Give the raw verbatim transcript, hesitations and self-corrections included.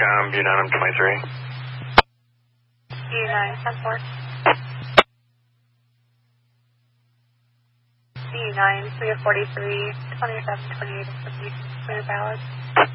um, U nine, I'm twenty-three. U nine, ten four. U nine, three forty-three, twenty-seven, twenty-eight, and fifty, clear valid.